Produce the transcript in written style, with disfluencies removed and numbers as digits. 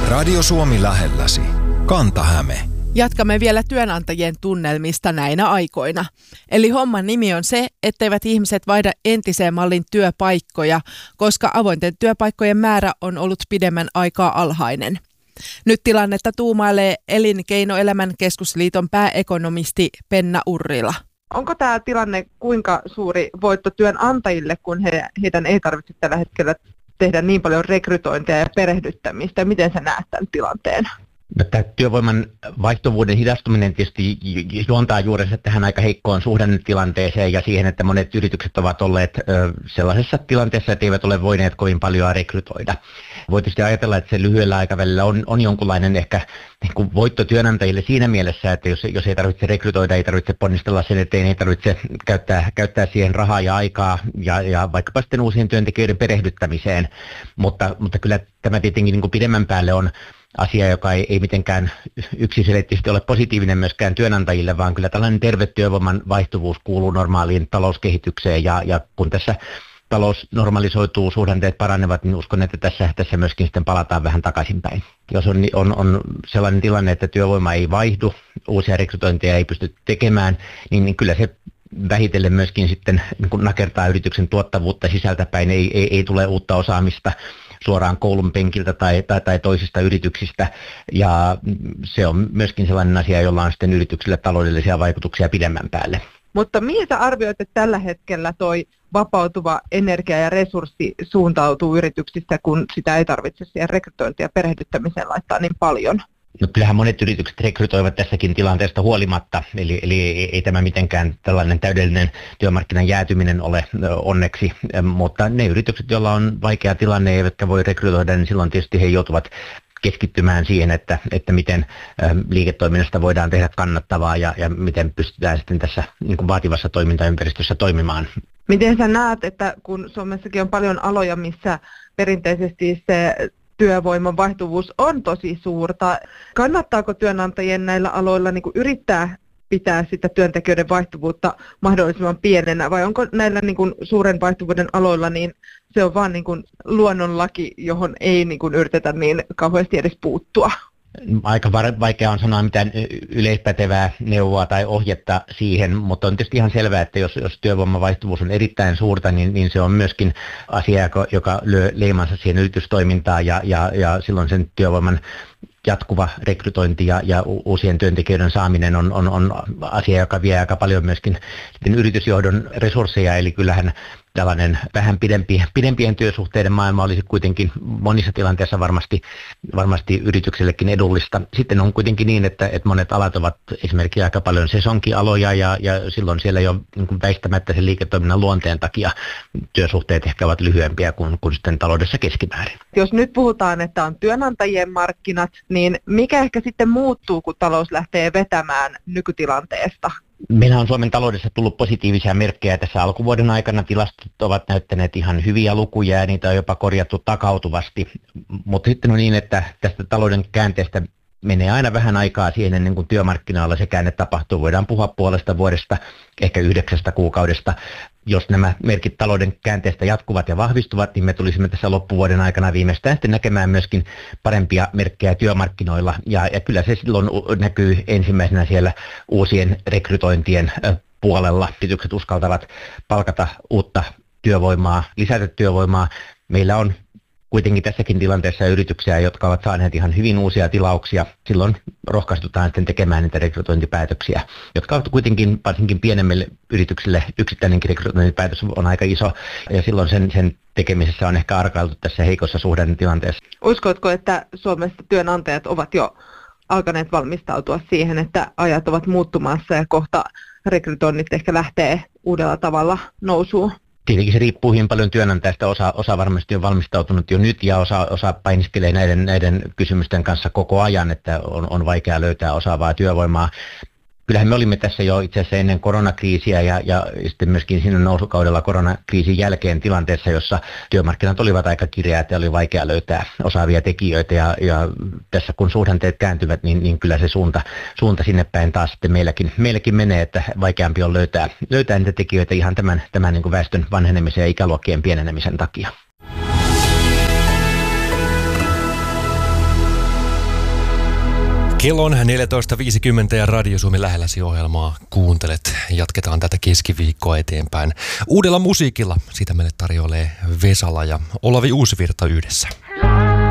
Radio Suomi lähelläsi. Kanta-Häme. Jatkamme vielä työnantajien tunnelmista näinä aikoina. Eli homman nimi on se, etteivät ihmiset vaihda entiseen mallin työpaikkoja, koska avointen työpaikkojen määrä on ollut pidemmän aikaa alhainen. Nyt tilannetta tuumailee Elinkeinoelämän keskusliiton pääekonomisti Penna Urrila. Onko tämä tilanne kuinka suuri voitto työnantajille, kun heidän ei tarvitse tällä hetkellä tehdä niin paljon rekrytointia ja perehdyttämistä? Miten sä näet tämän tilanteen? No, tämä työvoiman vaihtuvuuden hidastuminen tietysti juontaa juurensa tähän aika heikkoon suhdannetilanteeseen ja siihen, että monet yritykset ovat olleet sellaisessa tilanteessa, että eivät ole voineet kovin paljon rekrytoida. Voi tietysti ajatella, että se lyhyellä aikavälillä on jonkunlainen ehkä niin kuin voitto työnantajille siinä mielessä, että jos ei tarvitse rekrytoida, ei tarvitse ponnistella sen eteen, ei tarvitse käyttää siihen rahaa ja aikaa ja vaikkapa sitten uusien työntekijöiden perehdyttämiseen, mutta kyllä tämä tietenkin niin kuin pidemmän päälle on asia, joka ei mitenkään yksiselitteisesti ole positiivinen myöskään työnantajille, vaan kyllä tällainen terve työvoiman vaihtuvuus kuuluu normaaliin talouskehitykseen ja kun tässä talous normalisoituu, suhdanteet paranevat, niin uskon, että tässä myöskin sitten palataan vähän takaisinpäin. Jos on sellainen tilanne, että työvoima ei vaihdu, uusia rekrytointeja ei pysty tekemään, niin kyllä se vähitellen myöskin sitten niin kun nakertaa yrityksen tuottavuutta sisältäpäin, ei tule uutta osaamista suoraan koulun penkiltä tai toisista yrityksistä, ja se on myöskin sellainen asia, jolla on sitten yrityksille taloudellisia vaikutuksia pidemmän päälle. Mutta mihin sä arvioit, että tällä hetkellä toi vapautuva energia ja resurssi suuntautuu yrityksissä, kun sitä ei tarvitse siihen rekrytointiin ja perehdyttämiseen laittaa niin paljon? No kyllähän monet yritykset rekrytoivat tässäkin tilanteesta huolimatta, eli ei tämä mitenkään tällainen täydellinen työmarkkinan jäätyminen ole onneksi, mutta ne yritykset, joilla on vaikea tilanne eivätkä voi rekrytoida, niin silloin tietysti he joutuvat keskittymään siihen, että miten liiketoiminnasta voidaan tehdä kannattavaa ja miten pystytään sitten tässä niin kuin vaativassa toimintaympäristössä toimimaan. Miten sä näet, että kun Suomessakin on paljon aloja, missä perinteisesti se työvoiman vaihtuvuus on tosi suurta, kannattaako työnantajien näillä aloilla niin kuin yrittää pitää sitä työntekijöiden vaihtuvuutta mahdollisimman pienenä, vai onko näillä niin kuin suuren vaihtuvuuden aloilla niin se on vaan niin kuin luonnonlaki, johon ei niin kuin yritetä niin kauheasti edes puuttua? Aika vaikea on sanoa mitään yleispätevää neuvoa tai ohjetta siihen, mutta on tietysti ihan selvää, että jos työvoimavaihtuvuus on erittäin suurta, niin se on myöskin asia, joka lyö leimansa siihen yritystoimintaan ja silloin sen työvoiman jatkuva rekrytointi ja uusien työntekijöiden saaminen on asia, joka vie aika paljon myöskin yritysjohdon resursseja, eli kyllähän tällainen vähän pidempien työsuhteiden maailma olisi kuitenkin monissa tilanteissa varmasti yrityksellekin edullista. Sitten on kuitenkin niin, että monet alat ovat esimerkiksi aika paljon sesonkialoja ja silloin siellä jo niin väistämättä sen liiketoiminnan luonteen takia työsuhteet ehkä ovat lyhyempiä kuin sitten taloudessa keskimäärin. Jos nyt puhutaan, että on työnantajien markkinat, niin mikä ehkä sitten muuttuu, kun talous lähtee vetämään nykytilanteesta? Meillä on Suomen taloudessa tullut positiivisia merkkejä tässä alkuvuoden aikana. Tilastot ovat näyttäneet ihan hyviä lukuja ja niitä on jopa korjattu takautuvasti. Mutta sitten on niin, että tästä talouden käänteestä menee aina vähän aikaa siihen ennen kuin työmarkkinoilla se käänne tapahtuu. Voidaan puhua puolesta vuodesta, ehkä 9 kuukaudesta. Jos nämä merkit talouden käänteestä jatkuvat ja vahvistuvat, niin me tulisimme tässä loppuvuoden aikana viimeistään sitten näkemään myöskin parempia merkkejä työmarkkinoilla. Ja kyllä se silloin näkyy ensimmäisenä siellä uusien rekrytointien puolella. Yritykset uskaltavat palkata uutta työvoimaa, lisätä työvoimaa. Meillä on kuitenkin tässäkin tilanteessa yrityksiä, jotka ovat saaneet ihan hyvin uusia tilauksia. Silloin rohkaistutaan sitten tekemään niitä rekrytointipäätöksiä, jotka ovat kuitenkin varsinkin pienemmille yrityksille yksittäinenkin rekrytointipäätös on aika iso. Ja silloin sen tekemisessä on ehkä arkailtu tässä heikossa suhdannetilanteessa. Uskotko, että Suomessa työnantajat ovat jo alkaneet valmistautua siihen, että ajat ovat muuttumassa ja kohta rekrytoinnit ehkä lähtee uudella tavalla nousuun? Tietenkin se riippuu hyvin paljon työnantajasta. Osa varmasti on valmistautunut jo nyt ja osa painiskelee näiden kysymysten kanssa koko ajan, että on vaikea löytää osaavaa työvoimaa. Kyllähän me olimme tässä jo itse asiassa ennen koronakriisiä ja sitten myöskin siinä nousukaudella koronakriisin jälkeen tilanteessa, jossa työmarkkinat olivat aika kireät ja oli vaikea löytää osaavia tekijöitä ja tässä kun suhdanteet kääntyvät, niin kyllä se suunta sinne päin taas sitten meilläkin menee, että vaikeampi on löytää niitä tekijöitä ihan tämän niin kuin väestön vanhenemisen ja ikäluokkien pienenemisen takia. Kello on 14.50 ja Radio Suomi lähelläsi ohjelmaa kuuntelet. Jatketaan tätä keskiviikkoa eteenpäin. Uudella musiikilla sitä meille tarjoilee Vesala ja Olavi Uusivirta yhdessä.